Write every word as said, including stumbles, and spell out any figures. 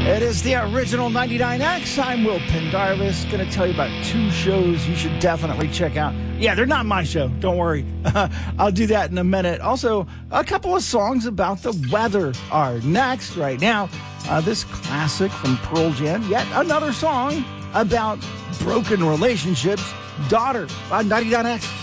It is the original ninety-nine X. I'm Will Pendarvis. Going to tell you about two shows you should definitely check out. Yeah, they're not my show. Don't worry. I'll do that in a minute. Also, a couple of songs about the weather are next right now. Uh, this classic from Pearl Jam. Yet another song about broken relationships. Daughter on ninety-nine X.